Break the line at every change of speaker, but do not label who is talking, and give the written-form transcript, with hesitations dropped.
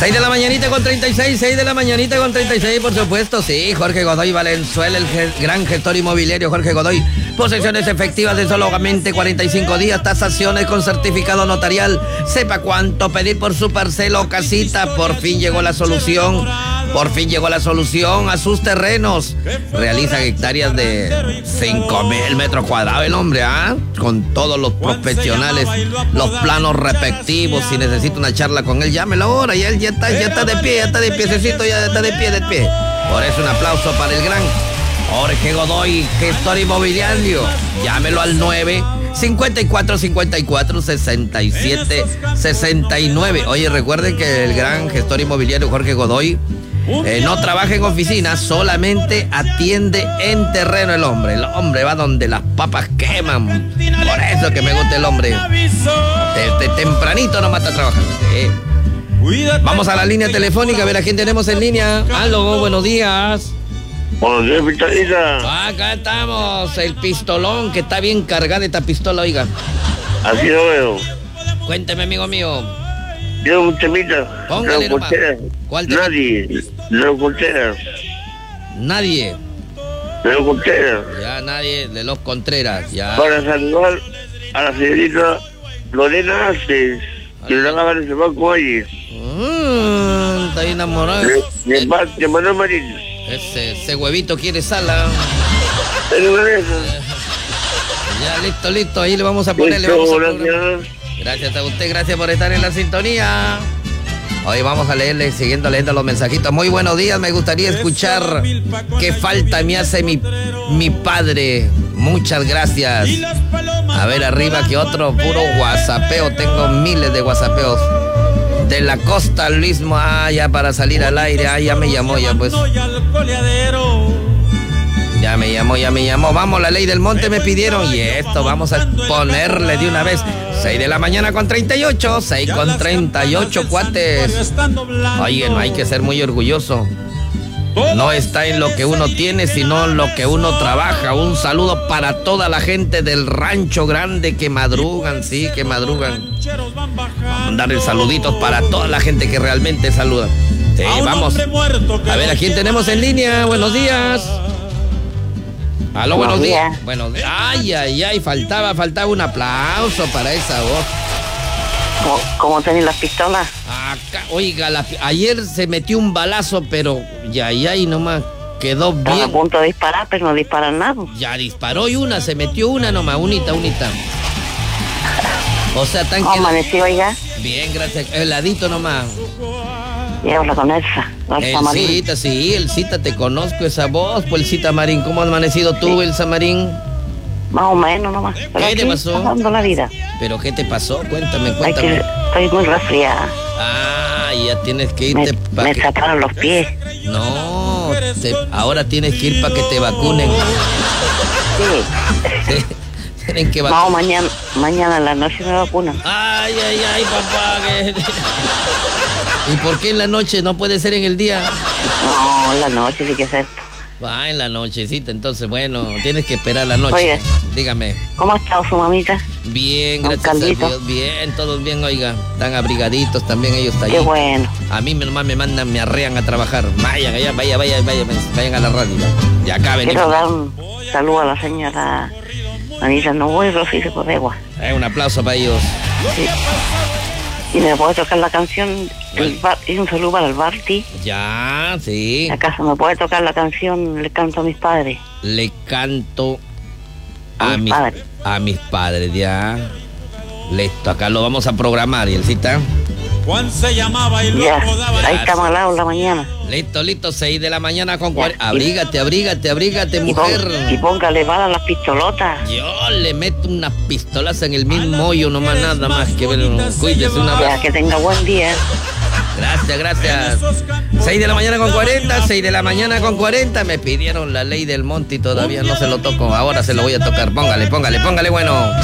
6 de la mañanita con 36, 6 de la mañanita con 36, por supuesto, sí, Jorge Godoy Valenzuela, el gran gestor inmobiliario Jorge Godoy. Posesiones efectivas de solamente 45 días, tasaciones con certificado notarial. Sepa cuánto pedir por su parcela o casita. Por fin llegó la solución. Por fin llegó la solución a sus terrenos. Realizan hectáreas de 5,000 metros cuadrados el hombre, ¿ah? Con todos los profesionales, los planos respectivos. Si necesita una charla con él, llámelo ahora. Y él ya está de pie, ya está de piececito, ya está de pie. Por eso un aplauso para el gran Jorge Godoy, gestor inmobiliario. Llámelo al 954-54-67-69. Oye, recuerden que el gran gestor inmobiliario Jorge Godoy no trabaja en oficina, solamente atiende en terreno el hombre. El hombre va donde las papas queman. Por eso que me gusta el hombre. Tempranito nomás está trabajando. Vamos a la línea telefónica, a ver a quién tenemos en línea. Aló, buenos días.
Buenos días, pistolita.
Acá estamos, el pistolón, que está bien cargada esta pistola, oiga.
Así lo veo.
Cuénteme, amigo mío.
Yo un temita.
Póngale nomás. ¿Cuál tema?
Nadie. Leo Contreras.
Nadie.
Leo Contreras.
Ya nadie de los Contreras, ya.
Para saludar a la señorita Lorena Arces, que la acaban de llevar con ayer.
Está bien enamorado.
De Manuel Marín.
Ese huevito quiere sala. Ya, listo. Ahí le vamos a poner. Gracias a usted, gracias por estar en la sintonía. Hoy vamos a leyendo los mensajitos. Muy buenos días, me gustaría escuchar qué falta me hace mi padre. Muchas gracias. A ver, arriba que otro puro whatsappeo. Tengo miles de whatsappeos. De la costa, Luis, ya para salir al aire. Ya me llamó, ya pues. Ya me llamó. Vamos, la ley del monte me pidieron. Y esto vamos a ponerle de una vez. 6 de la mañana con 38. 6 con 38, cuates. Oye, no hay que ser muy orgulloso. No está en lo que uno tiene, sino en lo que uno trabaja. Un saludo para toda la gente del Rancho Grande que madrugan, sí, que madrugan. Vamos a darle saluditos para toda la gente que realmente saluda. Sí, vamos. A ver, ¿a quién tenemos en línea? Buenos días. Aló, buenos días. Buenos días. Ay, faltaba un aplauso para esa voz.
¿Cómo tenéis las pistolas?
Acá, oiga, ayer se metió un balazo, pero ya nomás quedó bien.
Estás a punto de disparar, pero no disparan nada.
Ya disparó y se metió una nomás, unita. O sea, tan
¿Cómo amaneció, oiga?
Bien, gracias. Heladito nomás.
Y habla con Elsa Marín.
Elcita, sí, Elcita, te conozco esa voz, pues Elcita Marín. ¿Cómo has amanecido tú, sí. Elsa Marín?
Más o menos nomás.
¿Qué te pasó?
Pasando la vida.
¿Pero qué te pasó? Cuéntame.
Estoy muy resfriada.
Ya tienes que irte
me sacaron los pies.
No, ahora tienes que ir para que te vacunen.
Sí.
Tienen que vacunar.
No, mañana en la noche me vacunan.
Ay, papá. ¿Y por qué en la noche? ¿No puede ser en el día?
No, en la noche sí que ser.
En la nochecita, entonces, bueno, tienes que esperar la noche.
Oye,
dígame.
¿Cómo ha estado su mamita?
Bien, gracias a Dios. Bien, todos bien, oiga. Están abrigaditos también ellos allí.
Qué bueno.
A mí nomás me arrean a trabajar. Vayan allá, vayan a la radio. Y acá venimos.
Quiero dar un saludo a la señora Anita Novuelo, si se puede.
Un aplauso para ellos.
Sí. Y me puede tocar la canción, y un saludo para el Barty.
Ya, sí.
¿Acaso me puede tocar la canción Le canto a mis padres?
Le canto a mis padres, ya. Listo, acá lo vamos a programar, y el cita.
Juan se llamaba y
ya, ahí estamos al lado en la mañana.
Listo, 6 de la mañana con 40. Abrígate, mujer.
Y póngale bala a las pistolotas.
Yo le meto unas pistolas en el mismo hoyo, nomás nada más que ver. Cuídese una vez.
Ya, que tenga buen día.
Gracias. 6 de la mañana con 40, 6 de la mañana con 40. Me pidieron la ley del monte y todavía no se lo toco. Ahora se lo voy a tocar. Póngale, bueno.